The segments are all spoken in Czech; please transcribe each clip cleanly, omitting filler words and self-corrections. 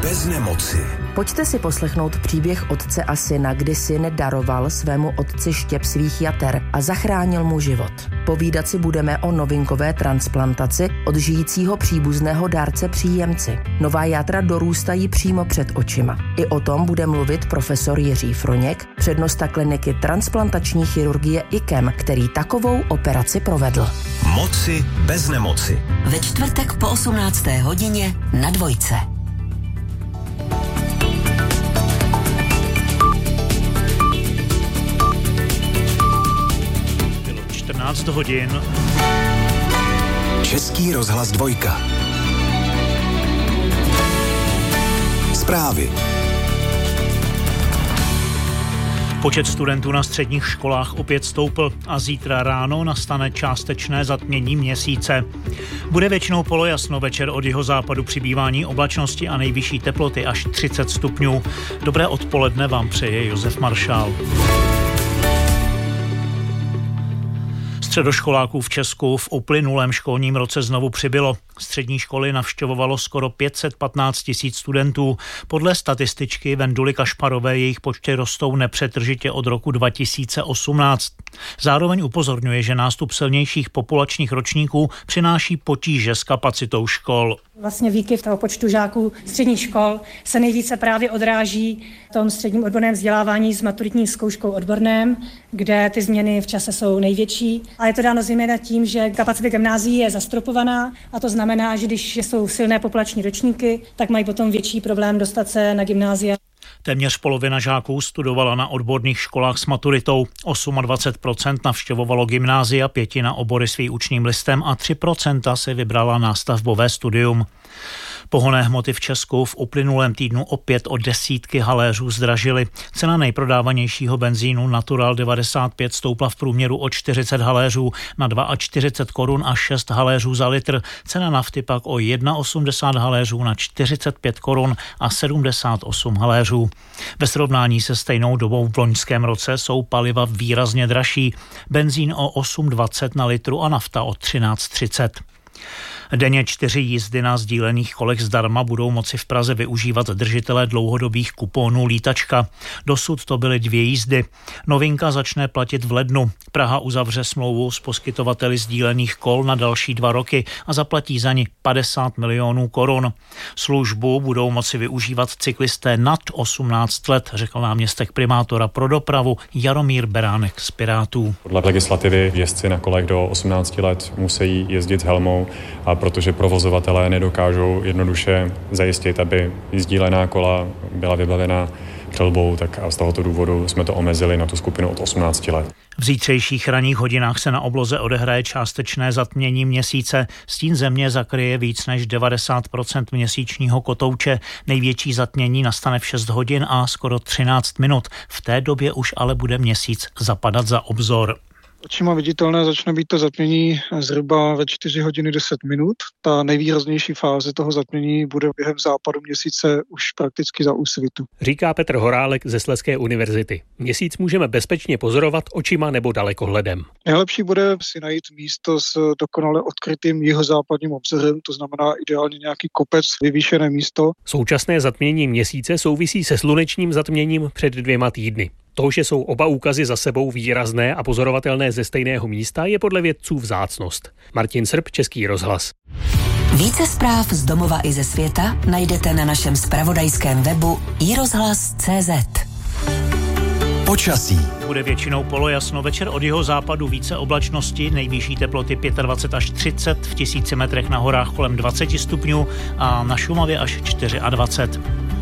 bez nemoci. Pojďte si poslechnout příběh otce a syna, kdy syn daroval svému otci štěp svých jater a zachránil mu život. Povídat si budeme o novinkové transplantaci od žijícího příbuzného dárce příjemci. Nová játra dorůstají přímo před očima. I o tom bude mluvit profesor Jiří Froněk, přednosta kliniky transplantační chirurgie IKEM, který takovou operaci provedl. Moci bez nemoci. Ve čtvrtek po 18. hodině na Dvojce. Bylo 14 hodin. Český rozhlas Dvojka. Zprávy. Počet studentů na středních školách opět stoupl a zítra ráno nastane částečné zatmění měsíce. Bude většinou polojasno, večer od jihozápadu přibývání oblačnosti a nejvyšší teploty až 30 stupňů. Dobré odpoledne vám přeje Josef Maršál. Středoškoláků v Česku v uplynulém školním roce znovu přibylo. Střední školy navštěvovalo skoro 515 000 studentů. Podle statističky Venduly Kašparové jejich počty rostou nepřetržitě od roku 2018. Zároveň upozorňuje, že nástup silnějších populačních ročníků přináší potíže s kapacitou škol. Vlastně výkyv toho počtu žáků středních škol se nejvíce právě odráží v tom středním odborném vzdělávání s maturitní zkouškou odborném, kde ty změny v čase jsou největší. A je to dáno zejména tím, že kapacita gymnázií je zastropovaná a to znamená, že když jsou silné populační ročníky, tak mají potom větší problém dostat se na gymnázia. Téměř polovina žáků studovala na odborných školách s maturitou. 28% navštěvovalo gymnázia, 5% obory s výučním listem a 3% si vybrala nástavbové studium. Pohonné hmoty v Česku v uplynulém týdnu opět o desítky haléřů zdražily. Cena nejprodávanějšího benzínu Natural 95 stoupla v průměru o 40 haléřů na 42 korun a 6 haléřů za litr. Cena nafty pak o 1,80 haléřů na 45 korun a 78 haléřů. Ve srovnání se stejnou dobou v loňském roce jsou paliva výrazně dražší. Benzín o 8,20 na litru a nafta o 13,30. Denně 4 jízdy na sdílených kolech zdarma budou moci v Praze využívat držitelé dlouhodobých kuponů Lítačka. Dosud to byly 2 jízdy. Novinka začne platit v lednu. Praha uzavře smlouvu s poskytovateli sdílených kol na další 2 roky a zaplatí za ni 50 milionů korun. Službu budou moci využívat cyklisté nad 18 let, řekl náměstek primátora pro dopravu Jaromír Beránek z Pirátů. Podle legislativy jezdci na kolech do 18 let musí jezdit s helmou, a protože provozovatelé nedokážou jednoduše zajistit, aby sdílená kola byla vybavena přilbou, tak a z tohoto důvodu jsme to omezili na tu skupinu od 18 let. V zítřejších ranních hodinách se na obloze odehraje částečné zatmění měsíce. Stín země zakryje víc než 90% měsíčního kotouče. Největší zatmění nastane v 6 hodin a skoro 13 minut. V té době už ale bude měsíc zapadat za obzor. Očima viditelné začne být to zatmění zhruba ve 4 hodiny 10 minut. Ta nejvýraznější fáze toho zatmění bude během západu měsíce už prakticky za úsvitu. Říká Petr Horálek ze Slezské univerzity. Měsíc můžeme bezpečně pozorovat očima nebo dalekohledem. Nejlepší bude si najít místo s dokonale odkrytým jihozápadním obzorem, to znamená ideálně nějaký kopec, vyvýšené místo. Současné zatmění měsíce souvisí se slunečním zatměním před 2 týdny. To, že jsou oba úkazy za sebou výrazné a pozorovatelné ze stejného místa, je podle vědců vzácnost. Martin Srb, Český rozhlas. Více zpráv z domova i ze světa najdete na našem zpravodajském webu iRozhlas.cz. Počasí. Bude většinou polojasno, večer od jihozápadu více oblačnosti, nejvyšší teploty 25 až 30, v 1000 metrech na horách kolem 20 stupňů a na Šumavě až 24.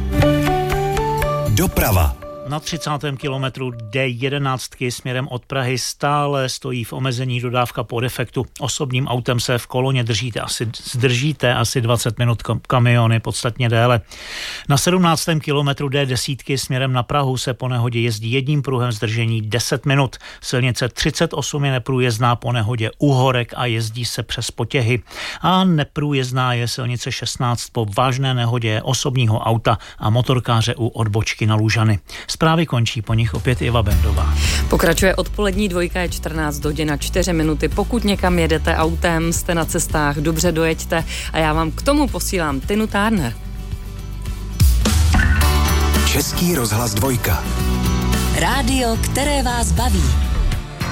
Doprava. Na 30. kilometru D11 směrem od Prahy stále stojí v omezení dodávka po defektu. Osobním autem se v koloně zdržíte asi 20 minut, kamiony podstatně déle. Na 17. kilometru D10 směrem na Prahu se po nehodě jezdí jedním pruhem zdržení 10 minut. Silnice 38 je neprůjezdná po nehodě u Horek a jezdí se přes Potěhy. A neprůjezdná je silnice 16 po vážné nehodě osobního auta a motorkáře u odbočky na Lužany. Zprávy končí, po nich opět Iva Bendová. Pokračuje odpolední dvojka, je 14 hodin a 4 minuty. Pokud někam jedete autem, jste na cestách, dobře dojeďte a já vám k tomu posílám Tinu Turner. Český rozhlas 2. Rádio, které vás baví.